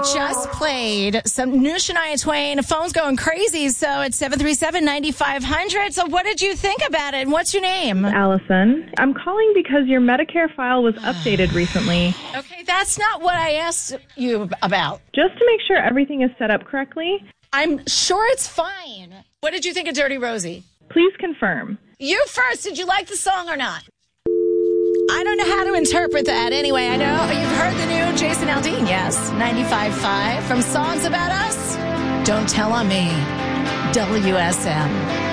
just played some new Shania Twain. The phone's going crazy, so it's 737-9500. So what did you think about it, and what's your name? Allison. I'm calling because your Medicare file was updated recently. Okay, that's not what I asked you about. Just to make sure everything is set up correctly. I'm sure it's fine. What did you think of Dirty Rosie? Please confirm. You first. Did you like the song or not? I don't know how to interpret that. Anyway, I know you've heard the new Jason Aldean. Yes, 95.5 from Songs About Us. Don't Tell on Me. WSM.